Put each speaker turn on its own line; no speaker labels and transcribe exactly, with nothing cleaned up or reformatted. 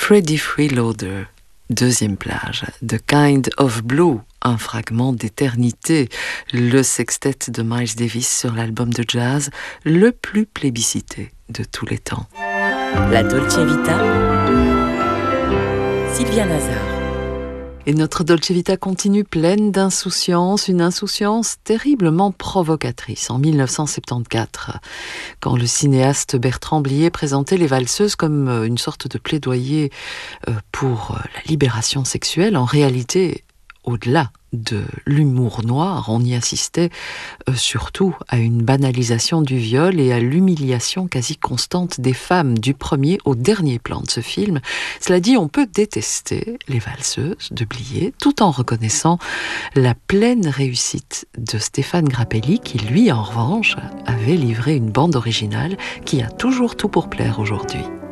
Freddie Freeloader, deuxième plage, The Kind of Blue, un fragment d'éternité, le sextet de Miles Davis sur l'album de jazz le plus plébiscité de tous les temps.
La Dolce Vita, Sylvia Nazar.
Et notre Dolce Vita continue pleine d'insouciance, une insouciance terriblement provocatrice. En mille neuf cent soixante-quatorze, quand le cinéaste Bertrand Blier présentait Les Valseuses comme une sorte de plaidoyer pour la libération sexuelle, en réalité, au-delà de l'humour noir, on y assistait euh, surtout à une banalisation du viol et à l'humiliation quasi constante des femmes, du premier au dernier plan de ce film. Cela dit, on peut détester Les Valseuses de Blier tout en reconnaissant la pleine réussite de Stéphane Grappelli qui, lui, en revanche, avait livré une bande originale qui a toujours tout pour plaire aujourd'hui.